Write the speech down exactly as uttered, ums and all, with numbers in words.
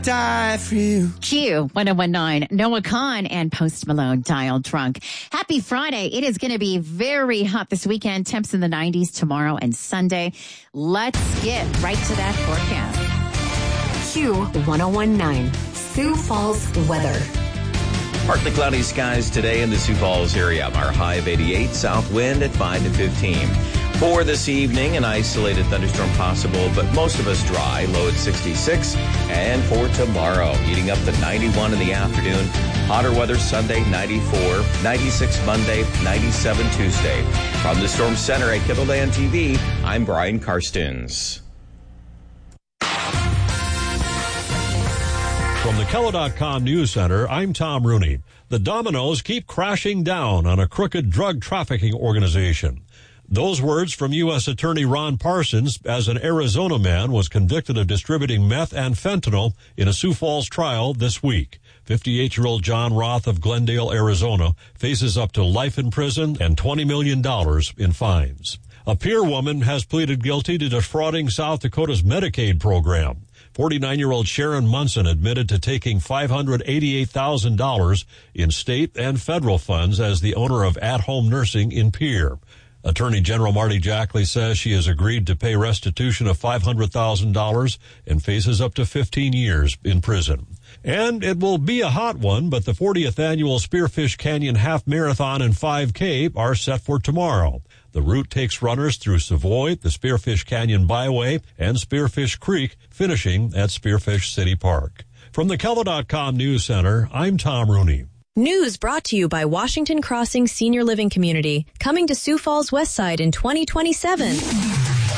die for you. Q one oh one nine, Noah Kahn and Post Malone, Dial Drunk. Happy Friday. It is going to be very hot this weekend. Temps in the nineties tomorrow and Sunday. Let's get right to that forecast. Q one oh one nine, Sioux Falls weather. Partly cloudy skies today in the Sioux Falls area. Our high of eighty-eight, south wind at five to fifteen. For this evening, an isolated thunderstorm possible, but most of us dry, low at sixty-six. And for tomorrow, heating up to ninety-one in the afternoon. Hotter weather Sunday, ninety-four, ninety-six Monday, ninety-seven Tuesday. From the Storm Center at Kettleland T V, I'm Brian Karstens. From the Kello dot com News Center, I'm Tom Rooney. The dominoes keep crashing down on a crooked drug trafficking organization. Those words from U S Attorney Ron Parsons as an Arizona man was convicted of distributing meth and fentanyl in a Sioux Falls trial this week. fifty-eight-year-old John Roth of Glendale, Arizona, faces up to life in prison and twenty million dollars in fines. A Pierre woman has pleaded guilty to defrauding South Dakota's Medicaid program. forty-nine-year-old Sharon Munson admitted to taking five hundred eighty-eight thousand dollars in state and federal funds as the owner of at-home nursing in Pierre. Attorney General Marty Jackley says she has agreed to pay restitution of five hundred thousand dollars and faces up to fifteen years in prison. And it will be a hot one, but the fortieth annual Spearfish Canyon Half Marathon and five K are set for tomorrow. The route takes runners through Savoy, the Spearfish Canyon Byway, and Spearfish Creek, finishing at Spearfish City Park. From the Kello dot com News Center, I'm Tom Rooney. News brought to you by Washington Crossing Senior Living Community, coming to Sioux Falls West Side in twenty twenty-seven.